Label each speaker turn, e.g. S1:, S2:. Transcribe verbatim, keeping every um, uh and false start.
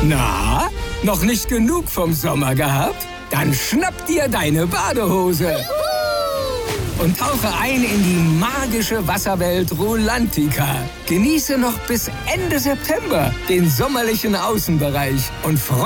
S1: Na, noch nicht genug vom Sommer gehabt? Dann schnapp dir deine Badehose und tauche ein in die magische Wasserwelt Rulantica. Genieße noch bis Ende September den sommerlichen Außenbereich und freue